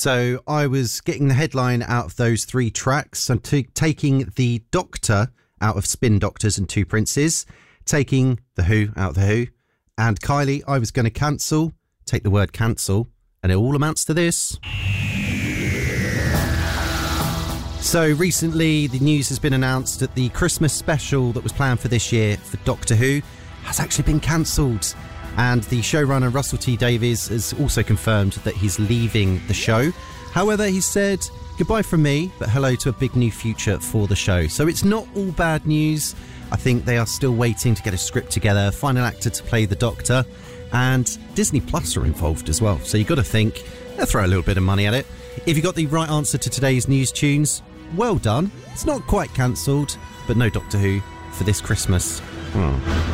So I was getting the headline out of those 3 tracks. I'm taking the Doctor out of Spin Doctors and Two Princes, taking the Who out of the Who, and Kylie, I was going to cancel. Take the word cancel, and it all amounts to this. So recently, the news has been announced that the Christmas special that was planned for this year for Doctor Who has actually been cancelled. And the showrunner Russell T Davies has also confirmed that he's leaving the show. However, he said, goodbye from me, but hello to a big new future for the show. So it's not all bad news. I think they are still waiting to get a script together, find an actor to play the Doctor, and Disney Plus are involved as well. So you've got to think, they'll throw a little bit of money at it. If you got the right answer to today's news tunes, well done. It's not quite cancelled, but no Doctor Who for this Christmas.